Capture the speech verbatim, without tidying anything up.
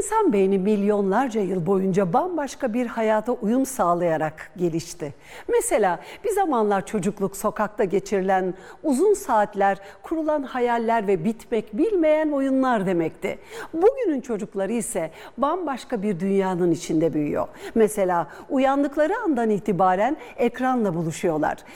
İnsan beyni milyonlarca yıl boyunca bambaşka bir hayata uyum sağlayarak gelişti. Mesela bir zamanlar çocukluk sokakta geçirilen uzun saatler, kurulan hayaller ve bitmek bilmeyen oyunlar demekti. Bugünün çocukları ise bambaşka bir dünyanın içinde büyüyor. Mesela uyandıkları andan itibaren ekranla buluşuyorlar.